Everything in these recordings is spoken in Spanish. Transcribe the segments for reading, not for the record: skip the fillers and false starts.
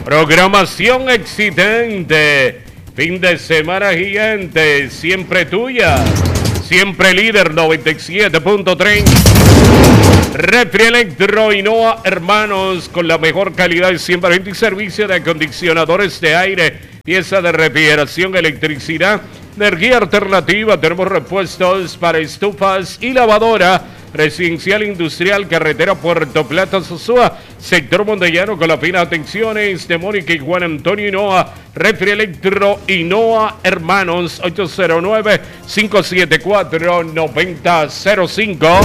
Programación excitante. Fin de semana gigante. Siempre tuya. Siempre líder 97.3. Refri Electro Innova Hermanos, con la mejor calidad de siempre y servicio de acondicionadores de aire, pieza de refrigeración, electricidad, energía alternativa. Tenemos repuestos para estufas y lavadora. Residencial Industrial, carretera Puerto Plata, Sosúa, sector Montellano, con las finas atenciones de Mónica y Juan Antonio Hinoa. Refri Electro Innova Hermanos, 809-574-9005.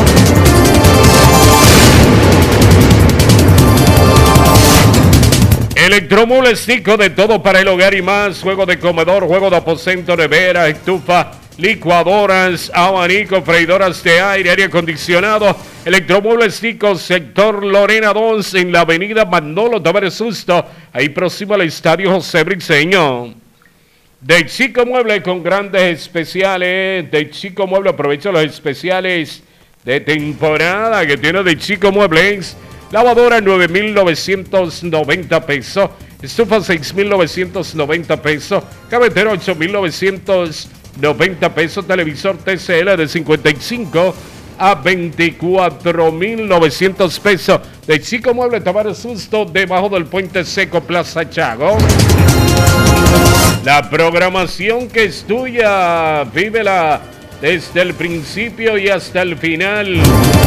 Electromuebles Tico, de todo para el hogar y más. Juego de comedor, juego de aposento, nevera, estufa, licuadoras, abanico, freidoras de aire, aire acondicionado. Electromuebles Tico, sector Lorena 2, en la avenida Manolo Tavares Susto, ahí próximo al estadio José Briceño. De Chico Mueble, con grandes especiales. De Chico Mueble, aprovecha los especiales de temporada que tiene de Chico Muebles. Lavadora 9,990 pesos. Estufa 6,990 pesos. Cafetera 8,990 pesos. Televisor TCL de 55 a 24,900 pesos. De Chico Mueble, Tavares Susto, debajo del Puente Seco, Plaza Chago. La programación que es tuya, vívela desde el principio y hasta el final.